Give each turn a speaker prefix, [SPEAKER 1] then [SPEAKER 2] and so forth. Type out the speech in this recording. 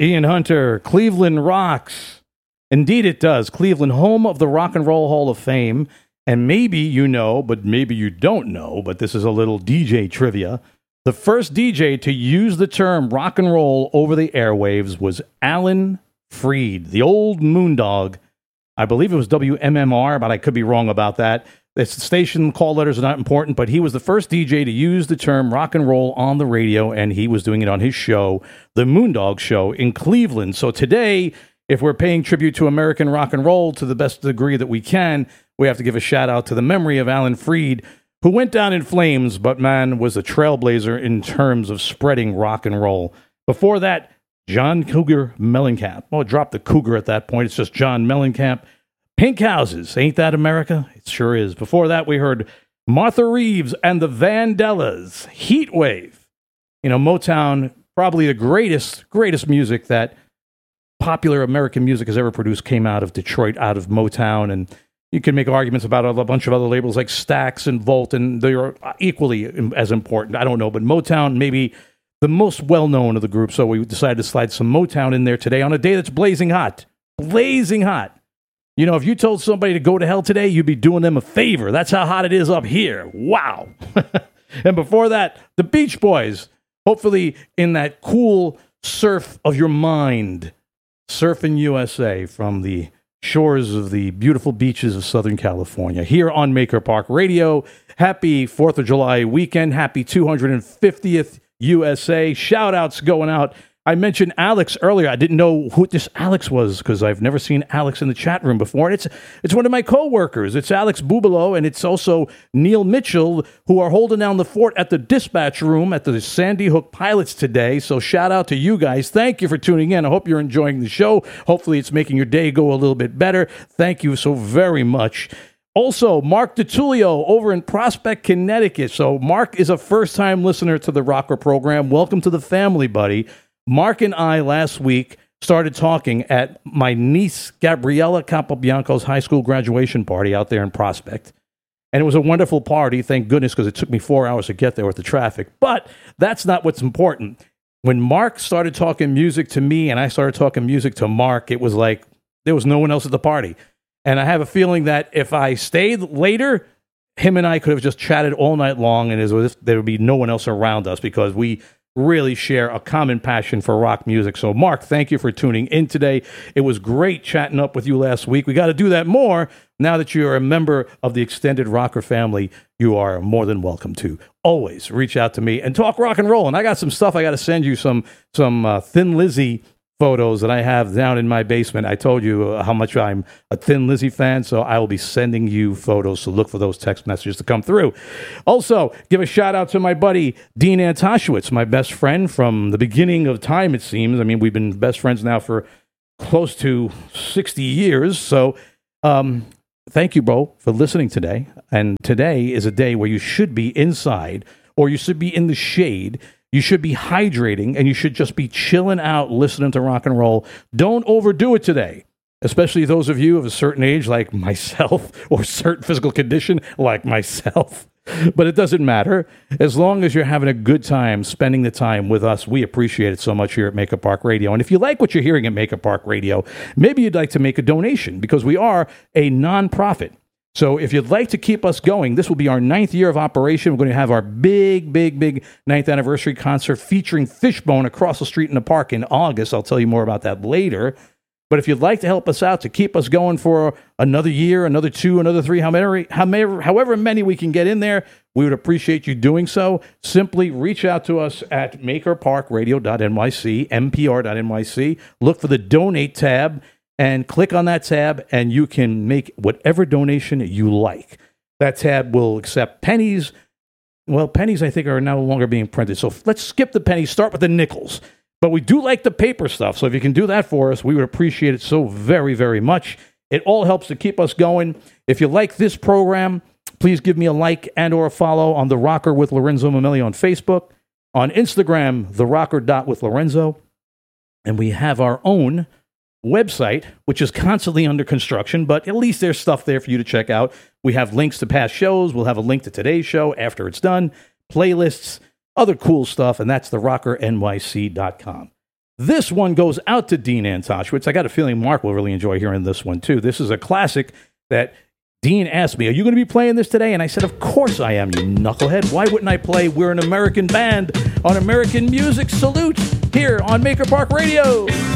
[SPEAKER 1] Ian Hunter. Cleveland rocks. Indeed it does. Cleveland, home of the Rock and Roll Hall of Fame. And maybe you know, but maybe you don't know, but this is a little DJ trivia. The first DJ to use the term rock and roll over the airwaves was Alan Freed, the old Moondog. I believe it was WMMR, but I could be wrong about that. The station call letters are not important, but he was the first DJ to use the term rock and roll on the radio, and he was doing it on his show, The Moondog Show in Cleveland. So today, if we're paying tribute to American rock and roll to the best degree that we can, we have to give a shout out to the memory of Alan Freed, who went down in flames, but man, was a trailblazer in terms of spreading rock and roll. Before that, John Cougar Mellencamp. Oh, drop the Cougar at that point. It's just John Mellencamp. Pink Houses, Ain't That America? It sure is. Before that, we heard Martha Reeves and the Vandellas, Heat Wave. You know, Motown, probably the greatest music that popular American music has ever produced came out of Detroit, out of Motown. And you can make arguments about a bunch of other labels like Stax and Volt, and they are equally as important. I don't know, but Motown maybe the most well-known of the group, so we decided to slide some Motown in there today on a day that's blazing hot. Blazing hot. You know, if you told somebody to go to hell today, you'd be doing them a favor. That's how hot it is up here. Wow. And before that, the Beach Boys, hopefully in that cool surf of your mind, Surfing USA from the shores of the beautiful beaches of Southern California, here on Maker Park Radio. Happy 4th of July weekend. Happy 250th USA. Shout-outs going out. I mentioned Alex earlier. I didn't know who this Alex was because I've never seen Alex in the chat room before. And it's one of my co-workers. It's Alex Bubalo, and it's also Neil Mitchell, who are holding down the fort at the dispatch room at the Sandy Hook Pilots today. So shout out to you guys. Thank you for tuning in. I hope you're enjoying the show. Hopefully it's making your day go a little bit better. Thank you so very much. Also, Mark DiTullio over in Prospect, Connecticut. So Mark is a first-time listener to the Rocker program. Welcome to the family, buddy. Mark and I last week started talking at my niece Gabriella Capobianco's high school graduation party out there in Prospect. And it was a wonderful party, thank goodness, because it took me 4 hours to get there with the traffic. But that's not what's important. When Mark started talking music to me and I started talking music to Mark, it was like there was no one else at the party. And I have a feeling that if I stayed later, him and I could have just chatted all night long, and there would be no one else around us because we really share a common passion for rock music. So, Mark, thank you for tuning in today. It was great chatting up with you last week. We got to do that more. Now that you're a member of the extended Rocker family, you are more than welcome to always reach out to me and talk rock and roll. And I got some stuff. I got to send you some Thin Lizzy photos that I have down in my basement. I told you how much I'm a Thin Lizzy fan, so I will be sending you photos, so look for those text messages to come through. Also, give a shout out to my buddy Dean Antoshewitz, my best friend from the beginning of time, it seems. I mean, we've been best friends now for close to 60 years, so thank you, bro, for listening today. And today is a day where you should be inside, or you should be in the shade. You should be hydrating, and you should just be chilling out, listening to rock and roll. Don't overdo it today, especially those of you of a certain age like myself or certain physical condition like myself. But it doesn't matter. As long as you're having a good time spending the time with us, we appreciate it so much here at Maker Park Radio. And if you like what you're hearing at Maker Park Radio, maybe you'd like to make a donation because we are a nonprofit. So if you'd like to keep us going, this will be our 9th year of operation. We're going to have our big 9th anniversary concert featuring Fishbone across the street in the park in August. I'll tell you more about that later. But if you'd like to help us out to keep us going for another year, another 2, another 3, however many we can get in there, we would appreciate you doing so. Simply reach out to us at makerparkradio.nyc, mpr.nyc. Look for the donate tab. And click on that tab, and you can make whatever donation you like. That tab will accept pennies. Well, pennies, I think, are no longer being printed. So let's skip the pennies, start with the nickels. But we do like the paper stuff, so if you can do that for us, we would appreciate it so very, very much. It all helps to keep us going. If you like this program, please give me a like and or a follow on The Rocker with Lorenzo Mameli on Facebook. On Instagram, TheRocker.withLorenzo. And we have our own website, which is constantly under construction, but at least there's stuff there for you to check out. We have links to past shows. We'll have a link to today's show after it's done, playlists, other cool stuff, and that's therockernyc.com. This one goes out to Dean Antoshwitz. I got a feeling Mark will really enjoy hearing this one, too. This is a classic that Dean asked me, are you going to be playing this today? And I said, of course I am, you knucklehead. Why wouldn't I play We're an American Band on American Music Salute here on Maker Park Radio?